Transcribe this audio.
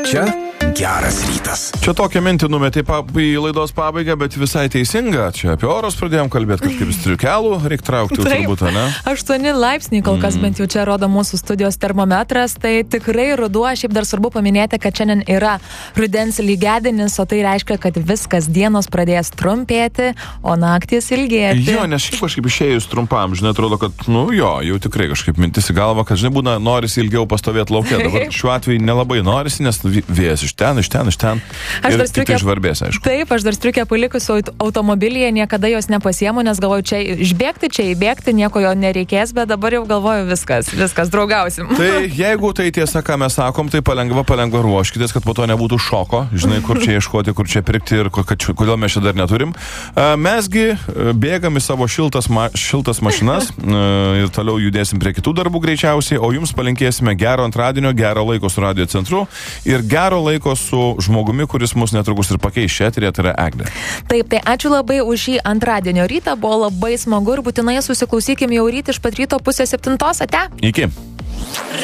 Čia geras rytas. Čia tokią mintį numetė į laidos pabaigą, bet visai teisinga. Čia apie orus pradėjom kalbėti, kad kaip striukelų reikia traukti jau turbūt, ne? 8 laipsniai kol kas bent jau čia rodo mūsų studijos termometras, tai tikrai ruduo. Šiaip dar svarbu paminėti, kad šiandien yra rudens lygiadienis, o tai reiškia, kad viskas dienos pradės trumpėti, o naktis ilgėti. Jo, nes šiaip kažkaip išėjus trumpam, žinai, atrodo, kad, jau tikrai kažkaip mintis į galvą, kad, žinai, būna, norisi ilgiau pastovėti laukia. Dabar šiuo atveju nelabai norisi, nes vėjas iš ten. Aš ir dar striukę žvarbės, aišku. Taip, aš dar striukę palikusiu automobilyje, niekada jos nepasiemu, nes galvoju, čia išbėgti, čia įbėgti, nieko jo nereikės, bet dabar jau galvoju, viskas, draugausim. Tai jeigu tai tiesa, ką mes sakom, tai palengva ruoškitės, kad po to nebūtų šoko, žinai, kur čia ieškoti, kur čia pirkti ir kodėl mes čia dar neturim. Mesgi bėgam į savo šiltas mašinas ir toliau judėsim prie kitų darbų greičiausiai, o jums palinkėsime gero antradienio, gero laiko su Radio Centru ir gero laiko su žmogumi, kuris mus netrukus ir pakeis šią eterį, tai yra Eglė. Taip, tai ačiū labai už šį antradienio rytą, buvo labai smagu ir būtinai susiklausykim jau ryt iš pat ryto 6:30. Ate? Iki.